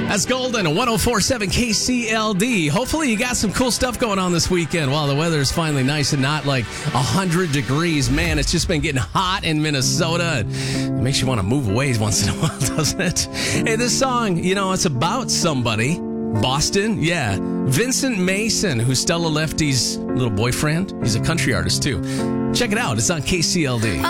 That's Golden, 104.7 KCLD. Hopefully you got some cool stuff going on this weekend while the weather is finally nice and not like 100 degrees. Man, it's just been getting hot in Minnesota. It makes you want to move away once in a while, doesn't it? Hey, this song, it's about somebody. Boston, yeah. Vincent Mason, who's Stella Lefty's little boyfriend. He's a country artist, too. Check it out. It's on KCLD.